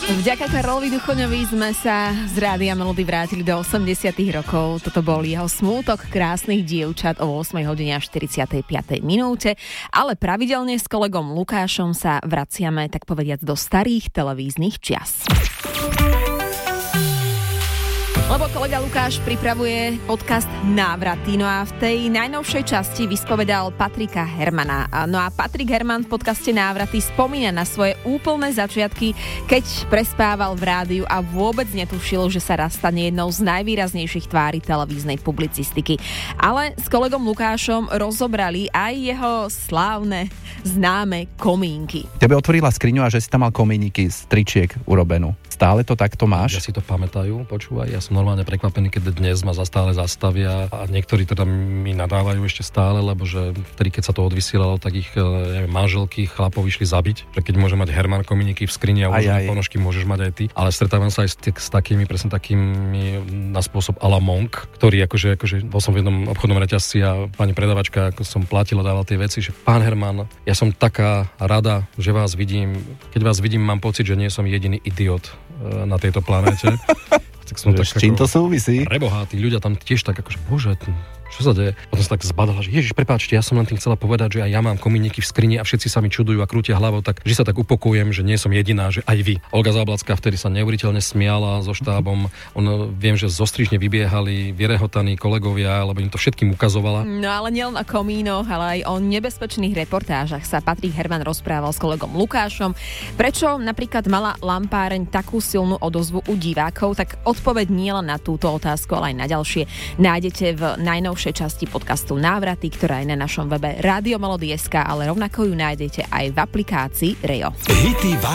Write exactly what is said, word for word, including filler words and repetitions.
Vďaka Karolovi Duchoňovi sme sa z Rádia Melody vrátili do osemdesiatych rokov. Toto bol jeho smútok krásnych dievčat o ôsmej hodine a štyridsiatej piatej minúte. Ale pravidelne s kolegom Lukášom sa vraciame, tak povediac, do starých televíznych čias. Lebo kolega Lukáš pripravuje podcast Návraty. No a v tej najnovšej časti vyspovedal Patrika Hermana. No a Patrik Herman v podcaste Návraty spomína na svoje úplné začiatky, keď prespával v rádiu a vôbec netušil, že sa raz stane jednou z najvýraznejších tvári televíznej publicistiky. Ale s kolegom Lukášom rozobrali aj jeho slávne, známe komínky. Tebe otvorila skriňu a že si tam mal komíniky z tričiek urobenú. Stále to takto máš? Ja si to pamätajú, počúvaj, ja som normálne prekvapený, keď dnes ma zastále zastavia a niektorí teda mi nadávajú ešte stále, lebo že vtedy, keď sa to odvysielalo, tak ich neviem, manželky chlapov išli zabiť, že keď môže mať Herman komíniky v skrini a uložené ponožky, môžeš mať aj ty, ale stretávam sa aj s, t- s takými, presne takými na spôsob a la Monk, ktorý akože, akože bol som v jednom obchodnom reťazci a pani predavačka, ako som platil a dával tie veci, že pán Herman, ja som taká rada, že vás vidím, keď vás vidím, mám pocit, že nie som jediný idiot na tejto planéte. Tak som tak, s čím to súvisí? Preboha, tí ľudia tam tiež tak akože, bože, čo sa deje? Potom sa tak zbadala, že ježiš, prepáčte, ja som len tým chcela povedať, že aj ja mám komíniky v skrini a všetci sa mi čudujú a krútia hlavou, tak že sa tak upokojujem, že nie som jediná, že aj vy. Olga Záblacká vtedy sa neuveriteľne smiala so štábom. On, viem, že zostrižne vybiehali vyrehotaní kolegovia, lebo im to všetkým ukazovala. No ale nielen o komínoch, ale aj o nebezpečných reportážach sa Patrik Herman rozprával s kolegom Lukášom. Prečo napríklad mala lampáreň takú silnú odozvu u divákov, tak odpoveď nie len na túto otázku, ale aj na ďalšie nájdete v najnovšej časti podcastu Návraty, ktorá je na našom webe rádio melody bodka es ká, ale rovnako ju nájdete aj v aplikácii Rejo.